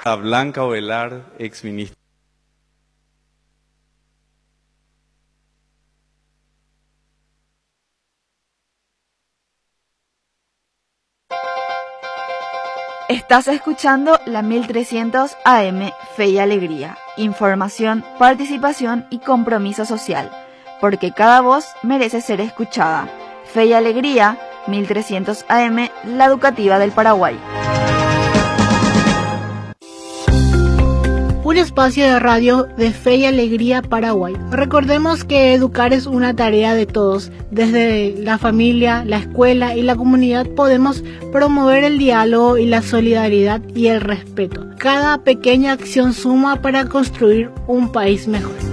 A Blanca Ovelar, exministra. Estás escuchando la 1300 AM Fe y Alegría. Información, participación y compromiso social. Porque cada voz merece ser escuchada. Fe y Alegría, 1300 AM, la educativa del Paraguay. Un espacio de radio de Fe y Alegría Paraguay. Recordemos que educar es una tarea de todos. Desde la familia, la escuela y la comunidad podemos promover el diálogo y la solidaridad y el respeto. Cada pequeña acción suma para construir un país mejor.